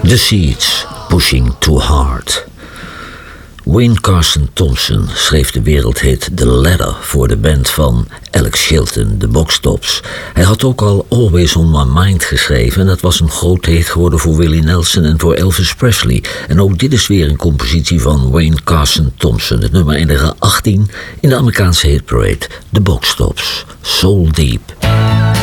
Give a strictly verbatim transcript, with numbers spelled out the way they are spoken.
The Seeds, Pushing Too Hard. Wayne Carson Thompson schreef de wereldhit The Ladder voor de band van Alex Chilton, de Box Tops. Hij had ook al Always On My Mind geschreven en dat was een grote hit geworden voor Willie Nelson en voor Elvis Presley. En ook dit is weer een compositie van Wayne Carson Thompson. Het nummer eindigde achttien in de Amerikaanse hitparade, The Box Tops, Soul Deep.